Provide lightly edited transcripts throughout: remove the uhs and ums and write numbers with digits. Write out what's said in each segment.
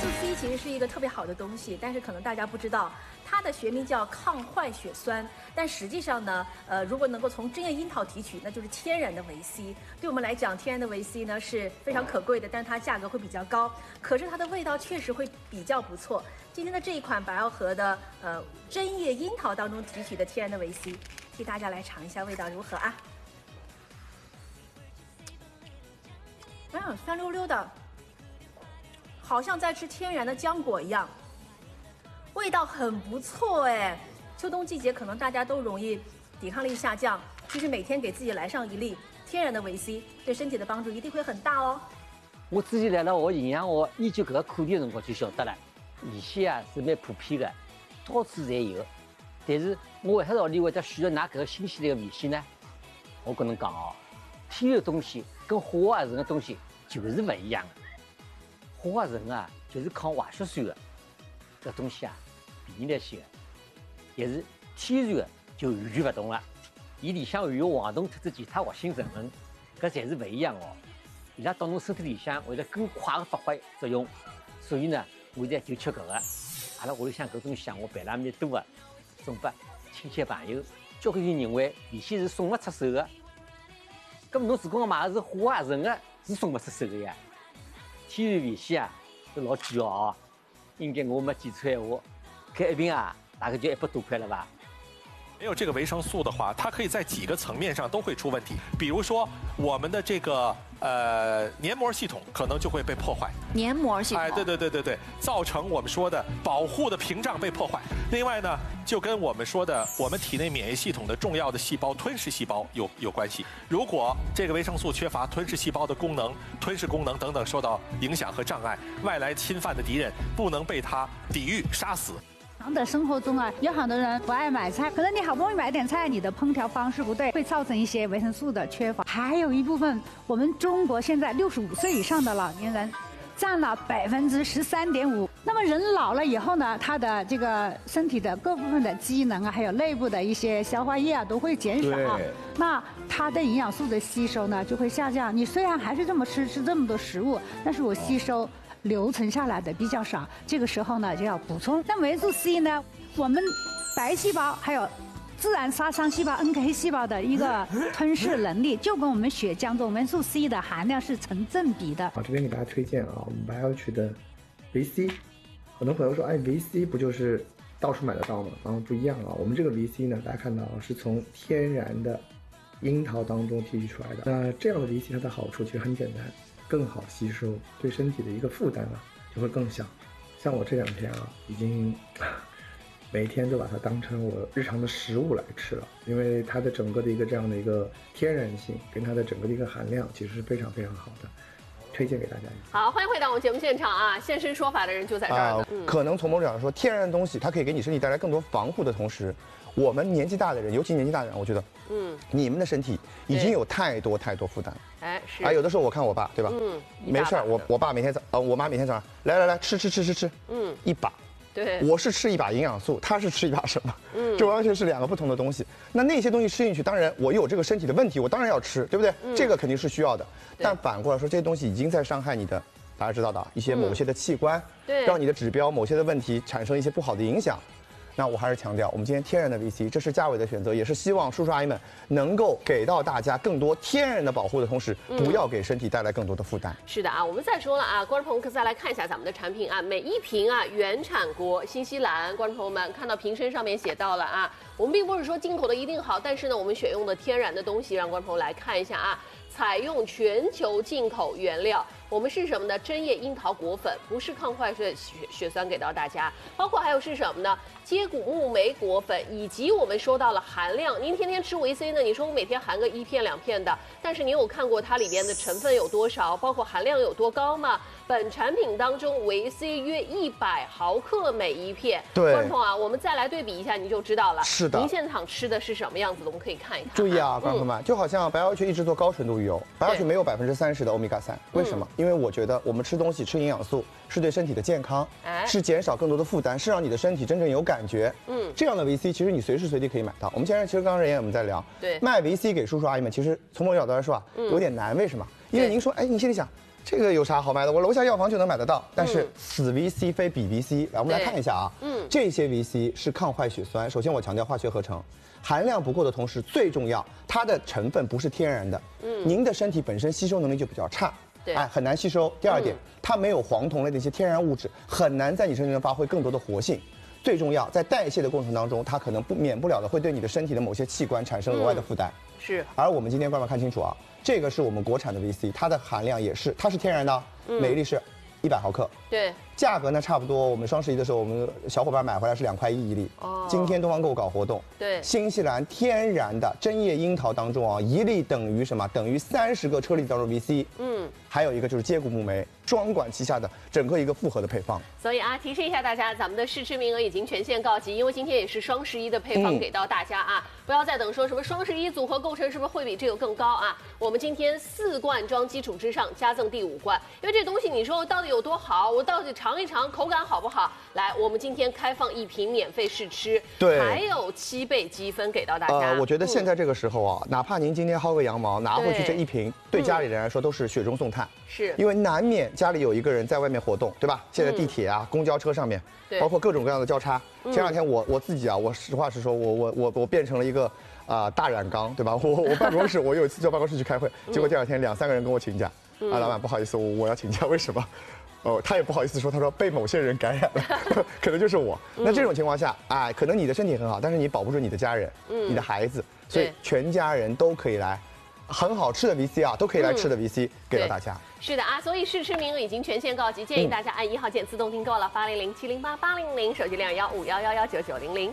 素 C 其实是一个特别好的东西，但是可能大家不知道，它的学名叫抗坏血酸，但实际上呢，如果能够从针叶樱桃提取，那就是天然的维 C。对我们来讲，天然的维 C 呢是非常可贵的，但是它价格会比较高，可是它的味道确实会比较不错。今天的这一款白奥和的针叶樱桃当中提取的天然的维 C， 替大家来尝一下味道如何啊？酸溜溜的。好像在吃天然的浆果一样，味道很不错哎。秋冬季节可能大家都容易抵抗力下降，其实每天给自己来上一粒天然的维 C， 对身体的帮助一定会很大哦。 我之前来了学营养学研究搿个课题的辰光就晓得了，维 C 啊是蛮普遍的，到处侪有。但是我为啥道理会得选择拿搿个新鲜的维 C呢？我跟侬讲哦，天然的东西跟化合成的东西就是不一样的。化合成啊，就是抗坏血酸的，这东西啊，便宜来些的，也是天然的就完全不同了。伊里向含有黄酮特质其他活性成分，搿侪是不一样哦。伊拉到侬身体里向会得更快的发挥作用，所以呢，我现在就吃搿个。阿拉屋里向搿东西啊，我备了蛮多的，送拨亲戚朋友。交关人认为维 C 是送勿出手的，咁侬如果买的是化合成的，是送勿出手的呀。天然维 C 啊，是老贵哦，应该我没记错闲话，搿一瓶啊，大概就100多块了吧。 没有这个维生素的话，它可以在几个层面上都会出问题。比如说，我们的这个黏膜系统可能就会被破坏。 黏膜系统。 哎，对，造成我们说的保护的屏障被破坏。另外呢，就跟我们说的我们体内免疫系统的重要的细胞吞噬细胞有关系。如果这个维生素缺乏，吞噬细胞的功能、吞噬功能等等受到影响和障碍，外来侵犯的敌人不能被它抵御杀死。 常的生活中啊，有很多人不爱买菜，可能你好不容易买点菜，你的烹调方式不对，会造成一些维生素的缺乏。还有一部分，我们中国现在65岁以上的老年人占了13.5%。那么人老了以后呢，他的这个身体的各部分的机能啊，还有内部的一些消化液啊，都会减少。那它的营养素的吸收呢，就会下降。你虽然还是这么吃这么多食物，但是我吸收留存下来的比较少，这个时候呢就要补充。那维素 C 呢，我们白细胞还有自然杀伤细胞 NK 细胞的一个吞噬能力，就跟我们血浆中维素 C 的含量是成正比的。 这边给大家推荐啊，我们白奥曲的维 C。很多朋友说，哎，维 C 不就是到处买得到吗？不一样啊，我们这个维 C 呢，大家看到是从天然的樱桃当中提取出来的。那这样的维 C 它的好处其实很简单。更好吸收，对身体的一个负担啊就会更小。像我这2天啊，已经每天都把它当成我日常的食物来吃了，因为它的整个的一个这样的一个天然性跟它的整个的一个含量其实是非常非常好的，推荐给大家。 好，欢迎回到我们节目现场啊！现身说法的人就在这儿呢。 可能从某种角度说，天然的东西它可以给你身体带来更多防护的同时，我们年纪大的人，尤其年纪大的人，我觉得，你们的身体已经有太多负担。 哎，是有的时候我看我爸，对吧？没事儿，我爸每天我妈每天早上来吃，一把。对，我是吃一把营养素，他是吃一把什么？这完全是2个不同的东西。那些东西吃进去，当然我有这个身体的问题，我当然要吃，对不对？这个肯定是需要的。但反过来说，这些东西已经在伤害你的，大家知道的一些某些的器官，让你的指标某些的问题产生一些不好的影响。那我还是强调，我们今天天然的维 C， 这是嘉伟的选择，也是希望叔叔阿姨们能够给到大家更多天然的保护的同时，不要给身体带来更多的负担。 是的啊，我们再说了啊，观众朋友可再来看一下咱们的产品啊，每一瓶啊原产国新西兰，观众朋友们看到瓶身上面写到了啊，我们并不是说进口的一定好，但是呢，我们选用的天然的东西，让观众朋友来看一下啊。采用全球进口原料，我们是什么呢？针叶樱桃果粉，不是抗坏血酸给到大家，包括还有是什么呢？接骨木莓果粉，以及我们说到了含量。您天天吃维 C 呢？你说我每天含个1片2片的，但是你有看过它里边的成分有多少，包括含量有多高吗？本产品当中维 C 约100毫克每一片。 对， 观众啊，我们再来对比一下，你就知道了。 是的， 您现场吃的是什么样子的？我们可以看一看。 注意啊，观众们，就好像白奥曲一直做高纯度鱼油，白奥曲没有30%的欧米伽3，为什么？因为我觉得我们吃东西吃营养素是对身体的健康，是减少更多的负担，是让你的身体真正有感觉。这样的维 C 其实你随时随地可以买到。我们现在其实刚刚我们在聊， 对， 卖维 C 给叔叔阿姨们，其实从某种角度来说啊，有点难。为什么？因为您说，哎，你心里想。 这个有啥好买的？我楼下药房就能买得到。但是此 VC 非彼 VC， 来我们来看一下啊。这些 VC 是抗坏血酸。首先我强调化学合成，含量不够的同时，最重要它的成分不是天然的。您的身体本身吸收能力就比较差。哎，很难吸收。第二点，它没有黄酮类的一些天然物质，很难在你身体中发挥更多的活性。最重要，在代谢的过程当中，它可能免不了的会对你的身体的某些器官产生额外的负担。 是。 而我们今天观众看清楚啊，这个是我们国产的 VC， 它的含量也是，它是天然的，每一粒是100毫克。 对。价格呢差不多，我们双11的时候，我们小伙伴买回来是2块1一粒。哦。今天东方购搞活动。 对。 新西兰天然的针叶樱桃当中啊，一粒等于什么？等于30个车厘子当中 VC。还有一个就是接骨木酶，双管齐下的整个一个复合的配方。 所以啊，提示一下大家，咱们的试吃名额已经全线告急，因为今天也是双11的配方给到大家啊，不要再等说什么双11组合构成是不是会比这个更高啊？我们今天4罐装基础之上加赠第5罐，因为这东西你说到底有多好，我到底尝一尝口感好不好？来，我们今天开放1瓶免费试吃， 对， 还有7倍积分给到大家。 我觉得现在这个时候啊，哪怕您今天薅个羊毛拿回去这1瓶，对家里人来说都是雪中送炭。 是因为难免家里有一个人在外面活动，对吧？现在地铁啊、公交车上面，包括各种各样的交叉。前2天我自己啊，我实话实说，我变成了一个大染缸，对吧？我办公室，我有一次叫办公室去开会，结果第2天2、3个人跟我请假，老板不好意思，我要请假，为什么？他也不好意思说，他说被某些人感染了，可能就是我。那这种情况下，可能你的身体很好，但是你保不住你的家人、你的孩子，所以全家人都可以来。很好吃的 VC 啊，都可以来吃的 VC 给到大家。 是的啊，所以试吃名额已经全线告急，建议大家按1号键自动订购了，800-708-800，手机21511199900。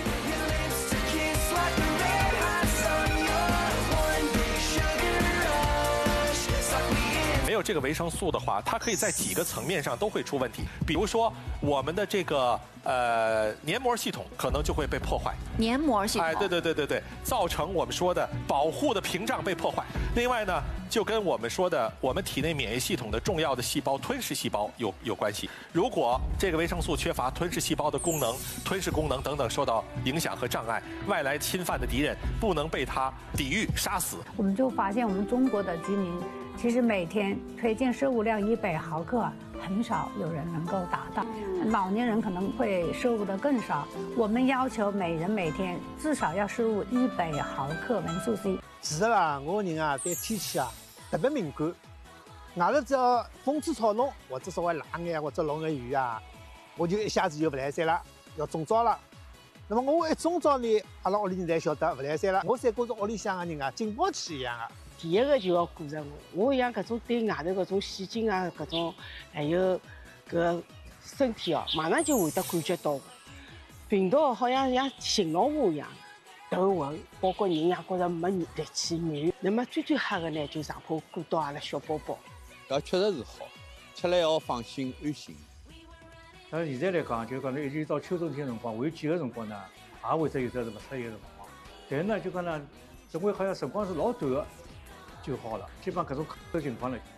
没有这个维生素的话，它可以在几个层面上都会出问题。比如说，我们的这个黏膜系统可能就会被破坏。 黏膜系统。 对，造成我们说的保护的屏障被破坏。另外呢，就跟我们说的我们体内免疫系统的重要的细胞吞噬细胞有关系。如果这个维生素缺乏，吞噬细胞的功能、吞噬功能等等受到影响和障碍，外来侵犯的敌人不能被它抵御杀死。 我们就发现我们中国的居民。其实每天推荐摄入量100毫克，很少有人能够达到。老年人可能会摄入的更少。我们要求每人每天至少要摄入100毫克维素 C。 其实啦，我人啊对天气啊特别敏感。外头只要风吹草动，或者稍微冷眼或者落眼雨啊，我就一下子就不来三了，要中招了。那么我一中招呢，阿拉屋里人才晓得不来三了。我才觉着屋里向的人啊警报器一样的。 第一个就要顾着我像搿种对外头搿种细菌啊，搿种还有搿身体哦，马上就会得感觉到病毒好像信号码一样，头昏，包括人也觉着没力气软。那么最吓的呢，就上怕顾到阿拉小宝宝。 搿确实是好，吃了要放心安心。 但是现在来讲，就讲一直到秋冬天辰光，还有几个辰光呢，也会得有这勿适宜的辰光。但是呢，就讲呢，认为好像辰光是老短的。就好了，基本上各种情况呢。